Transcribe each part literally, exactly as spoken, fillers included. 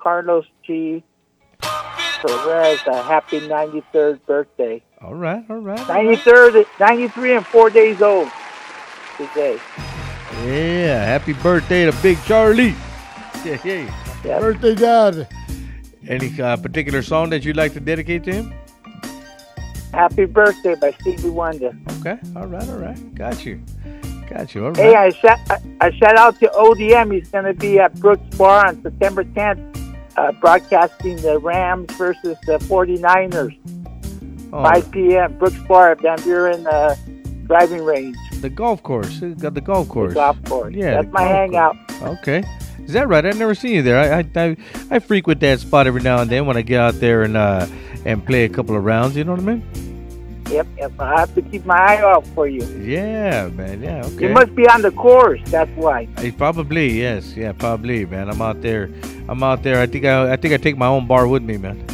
Carlos G. Perez a happy ninety-third birthday. All right, all right. ninety-third, ninety-three and four days old today. Yeah, happy birthday to Big Charlie. Yeah, yeah. Yep. Birthday God. Any uh, particular song that you'd like to dedicate to him? Happy birthday by Stevie Wonder. Okay, all right, all right. Got you. Got you, all right. Hey, I shout, I, I shout out to O D M. He's going to be at Brooks Bar on September tenth, uh, broadcasting the Rams versus the forty-niners. Oh, five p.m. Brooks Bar at Van Buren uh, driving range. the golf course. You got the golf course. The golf course. Yeah, That's my hangout. Course. Okay. Is that right? I've never seen you there. I, I I I frequent that spot every now and then when I get out there and uh and play a couple of rounds. You know what I mean? Yep, yep. I have to keep my eye out for you. Yeah, man. Yeah. Okay. You must be on the course. That's why. I, probably yes. Yeah, probably, man. I'm out there. I'm out there. I think I I think I take my own bar with me, man.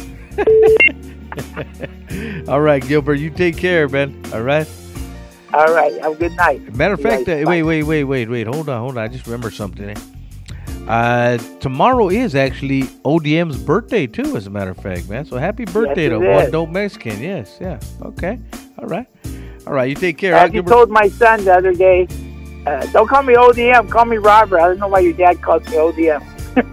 All right, Gilbert. You take care, man. All right. All right. Have a good night. Matter of You fact, guys, uh, wait, wait, wait, wait, wait. Hold on, hold on. I just remembered something. Eh? Uh, tomorrow is actually O D M's birthday too, as a matter of fact, man. So happy birthday Yes, to it One is. Dope Mexican. Yes, yeah. Okay. All right. All right. You take care. As huh, you Gilbert? told my son the other day, uh, don't call me O D M. Call me Robert. I don't know why your dad calls me O D M.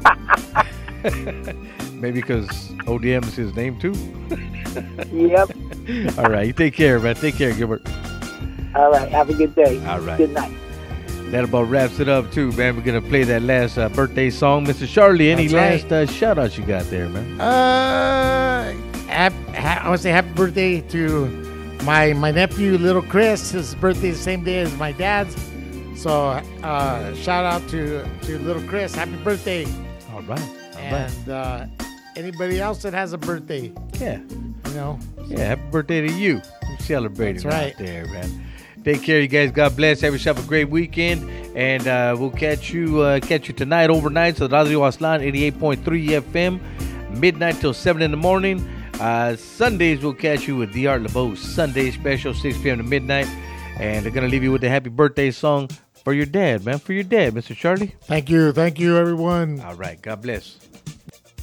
Maybe because O D M is his name too. Yep. All right. You take care, man. Take care, Gilbert. All right. Have a good day. All right. Good night. That about wraps it up too, man. We're gonna play that last uh, birthday song, Mister Charlie. Any That's last uh, shout outs you got there, man? Uh, hap, ha, I want to say happy birthday to my my nephew, little Chris. His birthday is the same day as my dad's. So uh, shout out to, to little Chris. Happy birthday. All right. All right. And uh, anybody else that has a birthday, Yeah. you know. Yeah, happy birthday to you. You celebrating That's right. out there, man. Take care, you guys. God bless. Have yourself a great weekend, and uh, we'll catch you uh, catch you tonight overnight. So Radio Aslan eighty-eight point three F M, midnight till seven in the morning. Uh, Sundays we'll catch you with D R LeBeau Sunday special, six p.m. to midnight, and they're gonna leave you with the happy birthday song for your dad, man. For your dad, Mister Charlie. Thank you. Thank you, everyone. All right. God bless.